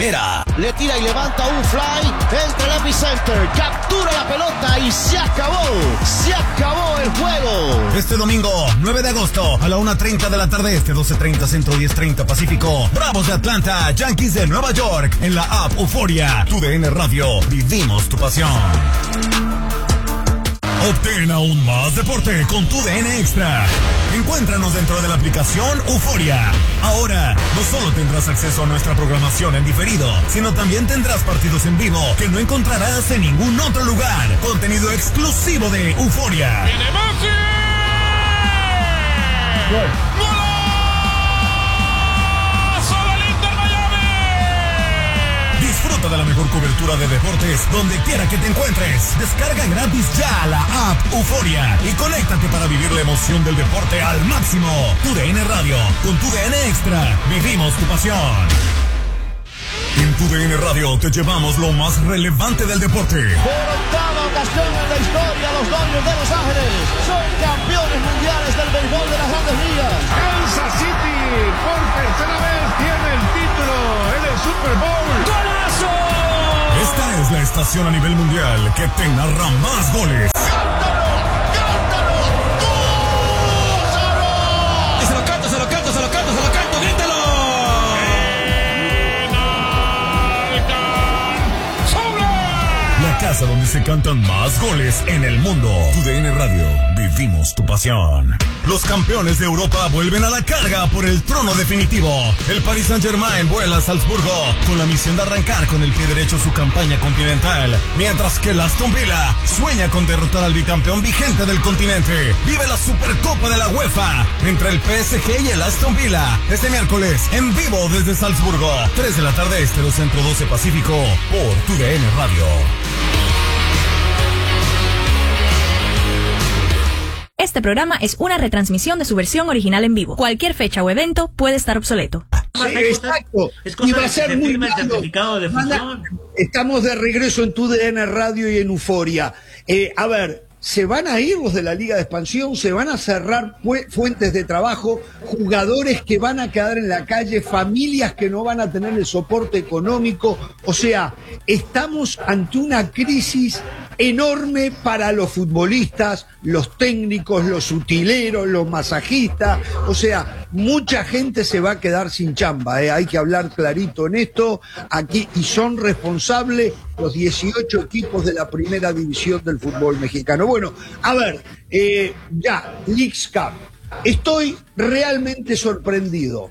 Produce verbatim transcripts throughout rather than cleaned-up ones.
Bombonera. Le tira y levanta un fly, entra el epicenter, captura la pelota y se acabó. Se acabó el juego. Este domingo, nueve de agosto, a la una treinta de la tarde este, doce treinta centro, diez treinta pacífico. Bravos de Atlanta, Yankees de Nueva York. En la app Euforia, tu D N Radio, vivimos tu pasión. Obtén aún más deporte con tu D N Extra. Encuéntranos dentro de la aplicación Euforia. Ahora, no solo tendrás acceso a nuestra programación en diferido, sino también tendrás partidos en vivo que no encontrarás en ningún otro lugar. Contenido exclusivo de Euforia. ¡Viene Messi! ¡Gol! Disfruta de la mejor cobertura de deportes donde quiera que te encuentres. Descarga gratis ya la app Euforia y conéctate para vivir la emoción del deporte al máximo. Tu D N Radio, con tu D N Extra, vivimos tu pasión. En tu D N Radio te llevamos lo más relevante del deporte. Por octava ocasión en la historia, los Dodgers de Los Ángeles son campeones mundiales del béisbol de las Grandes Ligas. Kansas City por tercera vez tiene el título en el Super Bowl. ¡Golazo! Esta es la estación a nivel mundial que te narra más goles. ¡Cántalo! ¡Cántalo! ¡Gózalo! Se lo canto, se lo canto, se lo canto, se lo canto, grítalo. La casa donde se cantan más goles en el mundo. Tu D N Radio, vivimos tu pasión. Los campeones de Europa vuelven a la carga por el trono definitivo. El Paris Saint-Germain vuela a Salzburgo con la misión de arrancar con el pie derecho su campaña continental, mientras que el Aston Villa sueña con derrotar al bicampeón vigente del continente. Vive la Supercopa de la UEFA entre el P S G y el Aston Villa este miércoles en vivo desde Salzburgo, tres de la tarde este, del centro, doce pacífico, por tu D N Radio. Este programa es una retransmisión de su versión original en vivo. Cualquier fecha o evento puede estar obsoleto. Sí, exacto. Y va a ser muy malo. De Estamos de regreso en tu D N Radio y en Euforia. Eh, a ver, se van a ir los de la Liga de Expansión, se van a cerrar fuentes de trabajo, jugadores que van a quedar en la calle, familias que no van a tener el soporte económico. O sea, estamos ante una crisis enorme para los futbolistas, los técnicos, los utileros, los masajistas. O sea, mucha gente se va a quedar sin chamba, ¿eh? Hay que hablar clarito en esto aquí, y son responsables los dieciocho equipos de la primera división del fútbol mexicano. Bueno, a ver, eh, ya, Leagues Cup. Estoy realmente sorprendido.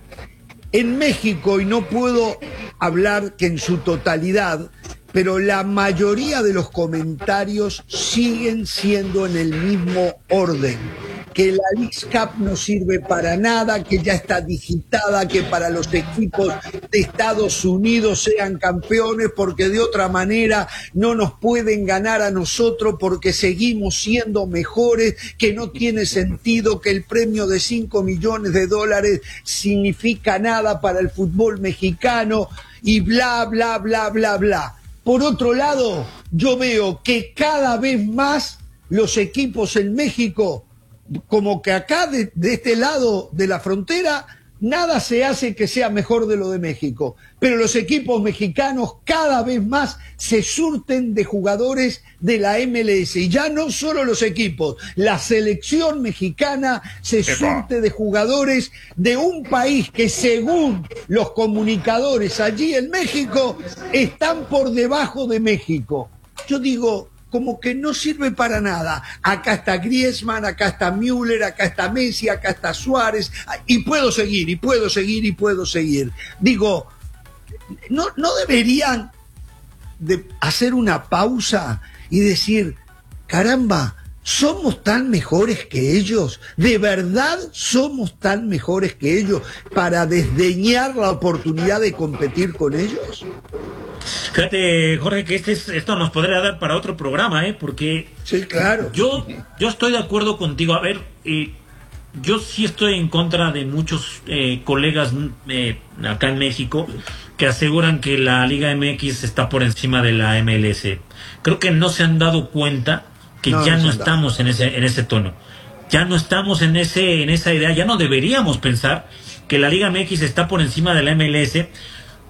En México, y no puedo hablar que en su totalidad, pero la mayoría de los comentarios siguen siendo en el mismo orden. Que la Leagues Cup no sirve para nada, que ya está digitada, que para los equipos de Estados Unidos sean campeones, porque de otra manera no nos pueden ganar a nosotros porque seguimos siendo mejores, que no tiene sentido, que el premio de cinco millones de dólares significa nada para el fútbol mexicano, y bla, bla, bla, bla, bla. Por otro lado, yo veo que cada vez más los equipos en México, como que acá de, de este lado de la frontera, nada se hace que sea mejor de lo de México. Pero los equipos mexicanos cada vez más se surten de jugadores de la M L S. Y ya no solo los equipos, la selección mexicana se Epa. surte de jugadores de un país que, según los comunicadores allí en México, están por debajo de México. Yo digo, como que no sirve para nada. Acá está Griezmann, acá está Müller, acá está Messi, acá está Suárez, y puedo seguir, y puedo seguir, y puedo seguir. Digo, ¿no, no deberían de hacer una pausa y decir, caramba, ¿somos tan mejores que ellos? ¿De verdad somos tan mejores que ellos para desdeñar la oportunidad de competir con ellos? Fíjate, Jorge, que este es, esto nos podría dar para otro programa, ¿eh? Porque sí, claro. Yo, yo estoy de acuerdo contigo. A ver, eh, yo sí estoy en contra de muchos eh, colegas eh, acá en México que aseguran que la Liga M X está por encima de la M L S. Creo que no se han dado cuenta que no, ya no, no estamos en ese en ese tono. Ya no estamos en ese en esa idea. Ya no deberíamos pensar que la Liga M X está por encima de la M L S.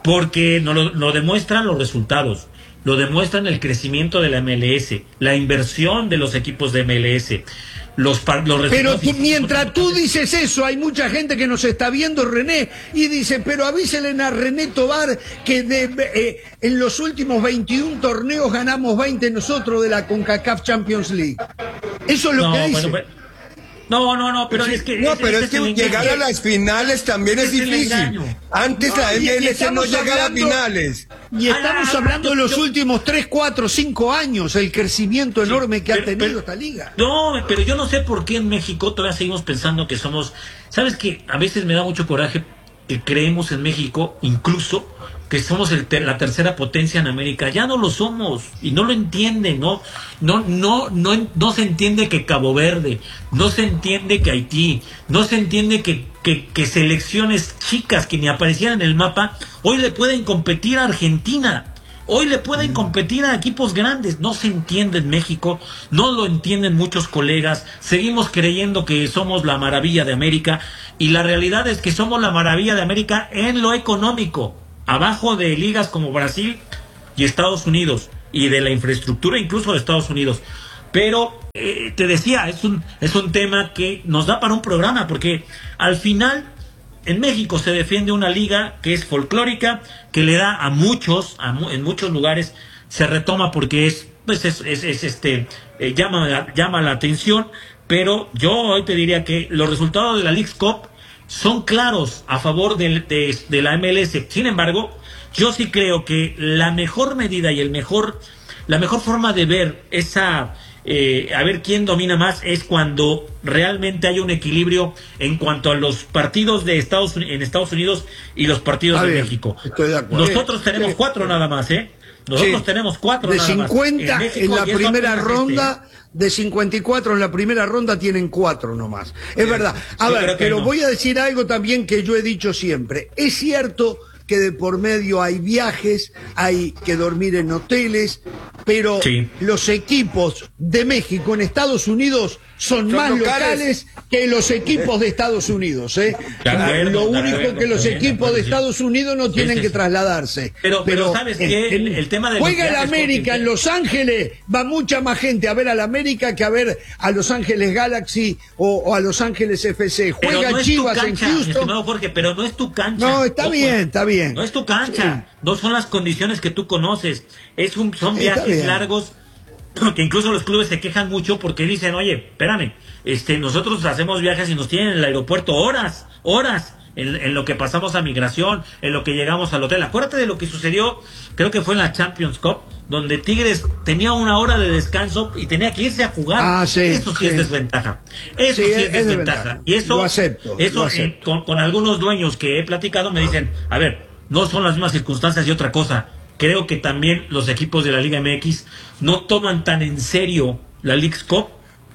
porque no lo, lo demuestran los resultados, lo demuestran el crecimiento de la M L S, la inversión de los equipos de M L S. Los, los pero tú, mientras tú dices eso, hay mucha gente que nos está viendo, René, y dice, pero avíselen a René Tobar que de, eh, en los últimos veintiún torneos ganamos veinte nosotros de la CONCACAF Champions League. Eso es lo no, que dice. Bueno, pero, no, no, no, pero sí, es que... No, es, pero es, es que llegar a las finales también es, es difícil. Antes no, la M L S no llegaba a finales. Y estamos ah, hablando de los yo, últimos tres, cuatro, cinco años, el crecimiento sí, enorme que pero, ha tenido pero, esta liga. No, pero yo no sé por qué en México todavía seguimos pensando que somos... ¿Sabes qué? A veces me da mucho coraje que creemos en México, incluso, que somos el ter la tercera potencia en América. Ya no lo somos y no lo entienden, ¿no? No, no, no, no se entiende que Cabo Verde, no se entiende que Haití, no se entiende que, que, que selecciones chicas que ni aparecían en el mapa, hoy le pueden competir a Argentina. Hoy le pueden competir a equipos grandes. No se entiende en México, no lo entienden muchos colegas. Seguimos creyendo que somos la maravilla de América y la realidad es que somos la maravilla de América en lo económico, abajo de ligas como Brasil y Estados Unidos y de la infraestructura incluso de Estados Unidos. Pero eh, te decía, es un, es un tema que nos da para un programa porque al final en México se defiende una liga que es folclórica, que le da a muchos, a mu en muchos lugares se retoma porque es, pues es, es, es este, eh, llama, llama la atención, pero yo hoy te diría que los resultados de la Leagues Cup son claros a favor de, de, de la M L S. Sin embargo, yo sí creo que la mejor medida y el mejor, la mejor forma de ver esa, eh, a ver quién domina más es cuando realmente hay un equilibrio en cuanto a los partidos de Estados en Estados Unidos y los partidos a de ver, México. Estoy de acuerdo. Nosotros tenemos sí. cuatro nada más, ¿eh? Nosotros sí. tenemos cuatro de nada cincuenta más. en, en la primera ronda. Este. De cincuenta y cuatro en la primera ronda tienen cuatro nomás. Es sí, verdad. A ver, pero no. voy a decir algo también que yo he dicho siempre. Es cierto que de por medio hay viajes, hay que dormir en hoteles, pero sí. los equipos de México en Estados Unidos son, son más locales. locales que los equipos de Estados Unidos, ¿eh? Acuerdo, lo único acuerdo, que los bien, equipos de Estados Unidos no tienen sí, sí, que trasladarse. Pero, pero, pero ¿sabes qué? El, el tema de juega el América porque... en Los Ángeles, va mucha más gente a ver al América que a ver a Los Ángeles Galaxy o, o a Los Ángeles F C. Juega no Chivas cancha, en Houston. Jorge, pero no es tu cancha. No, está Ojo, bien, está bien. No es tu cancha. Sí. No son las condiciones que tú conoces. Es un, son viajes largos que incluso los clubes se quejan mucho porque dicen, oye, espérame, este, nosotros hacemos viajes y nos tienen en el aeropuerto horas, horas, en, en lo que pasamos a migración, en lo que llegamos al hotel. Acuérdate de lo que sucedió, creo que fue en la Champions Cup, donde Tigres tenía una hora de descanso y tenía que irse a jugar. Ah, sí, eso sí, sí es desventaja. Eso sí, sí es, es desventaja. desventaja. Y eso, lo acepto, eso lo acepto. Eh, con, con algunos dueños que he platicado me dicen, a ver, no son las mismas circunstancias y otra cosa. Creo que también los equipos de la Liga M X no toman tan en serio la Leagues Cup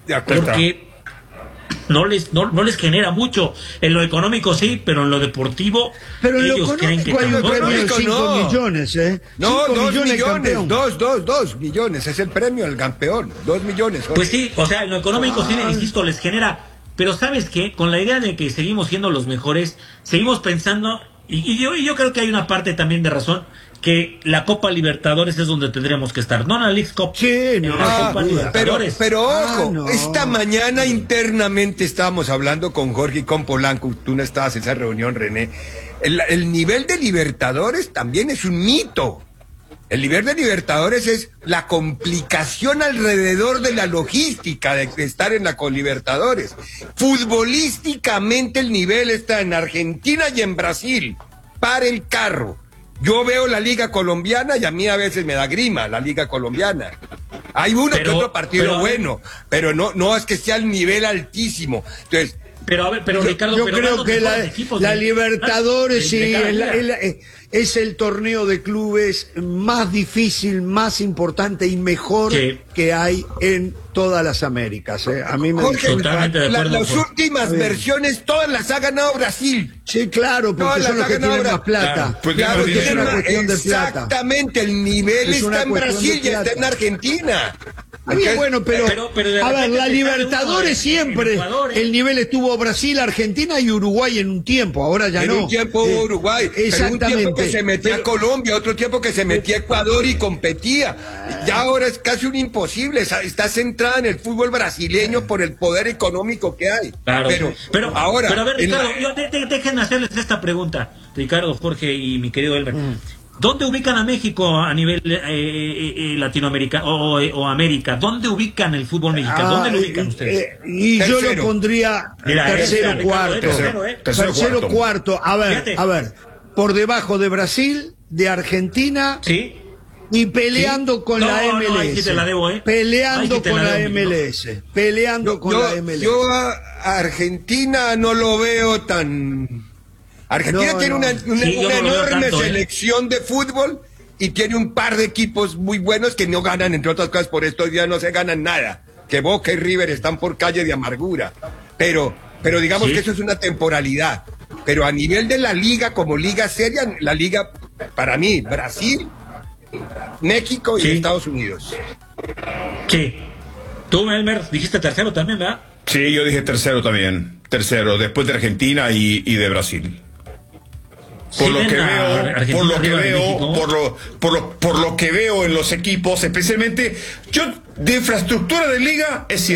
porque no les no, no les genera mucho. En lo económico sí, pero en lo deportivo pero en ellos lo creen que hay un premio de cinco millones, ¿eh? No, cinco dos millones, millones, dos, dos, dos millones, es el premio al campeón, dos millones. Jorge. Pues sí, o sea, en lo económico sí, insisto, les genera, pero ¿sabes qué? Con la idea de que seguimos siendo los mejores, seguimos pensando, y, y, yo, y yo creo que hay una parte también de razón, que la Copa Libertadores es donde tendríamos que estar, no en la Leagues Cup. Sí, no, ah, pero, pero ojo, ah, no. esta mañana internamente estábamos hablando con Jorge y con Polanco, tú no estabas en esa reunión, René, el, el nivel de Libertadores también es un mito. El nivel de Libertadores es la complicación alrededor de la logística de estar en la Libertadores. Futbolísticamente el nivel está en Argentina y en Brasil. Para el carro. Yo veo la liga colombiana y a mí a veces me da grima la liga colombiana. Hay uno pero, que otro partido pero, bueno, pero no, no es que sea el nivel altísimo. Entonces, pero a ver, pero yo, Ricardo, yo pero creo que la, la de, Libertadores de, de, sí, de es, la, es, la, es el torneo de clubes más difícil, más importante y mejor sí. que hay en todas las Américas. ¿eh? A mí me Jorge, totalmente de acuerdo, la, las por... últimas versiones todas las ha ganado Brasil. Sí, claro, porque todas son los que tienen más plata. Claro, pues claro, es una cuestión de plata. Exactamente, el nivel es está en Brasil y está en Argentina. Bien, bueno, pero, pero, pero a ver, la Libertadores de, siempre, Ecuador, ¿eh? el nivel estuvo Brasil, Argentina y Uruguay en un tiempo, ahora ya en no. En un tiempo eh, Uruguay, exactamente. en un tiempo que se metía pero, Colombia, otro tiempo que se metía Ecuador y competía. Ya ahora es casi un imposible, está centrada en el fútbol brasileño por el poder económico que hay. Claro, pero, pero ahora, pero a ver, Ricardo, la... yo, de, de, déjenme hacerles esta pregunta, Ricardo, Jorge y mi querido Elmer. Mm. ¿Dónde ubican a México a nivel eh, eh, latinoamericano o, o, o América? ¿Dónde ubican el fútbol mexicano? Ah, ¿Dónde lo ubican ustedes? Eh, y tercero. Yo lo pondría Mira, tercero, eh, cuarto. Ricardo, tercero, eh. tercero, tercero cuarto. cuarto. A ver, Fíjate. a ver, por debajo de Brasil, de Argentina. Sí. Y peleando ¿Sí? con no, la M L S. No, ahí sí te la debo, ¿eh? Peleando sí con la, la debo, M L S. ¿no? Peleando yo, con yo, la M L S. Yo a Argentina no lo veo tan... Argentina no, tiene no. una, una, sí, una no enorme tanto, selección ¿eh? de fútbol y tiene un par de equipos muy buenos que no ganan, entre otras cosas, por estos días no se ganan nada. Que Boca y River están por calle de amargura. Pero, pero digamos ¿Sí? que eso es una temporalidad. Pero a nivel de la liga, como liga seria, la liga, para mí, Brasil, México y ¿Sí? Estados Unidos. Sí. Tú, Elmer, dijiste tercero también, ¿verdad? Sí, yo dije tercero también. Tercero, después de Argentina y, y de Brasil. Por sí, lo que veo, por lo que veo, por lo, por lo, por lo que veo en los equipos, especialmente, yo de infraestructura de liga es cierto.